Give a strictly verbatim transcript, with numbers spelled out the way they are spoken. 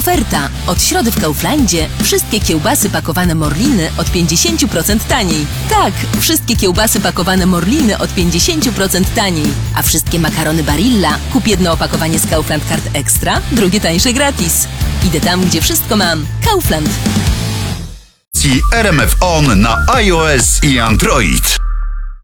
Oferta. Od środy w Kauflandzie wszystkie kiełbasy pakowane Morliny od pięćdziesiąt procent taniej. Tak, wszystkie kiełbasy pakowane Morliny od pięćdziesiąt procent taniej. A wszystkie makarony Barilla kup jedno opakowanie z Kaufland Card Extra, drugie tańsze gratis. Idę tam, gdzie wszystko mam. Kaufland. R M F On na iOS i Android.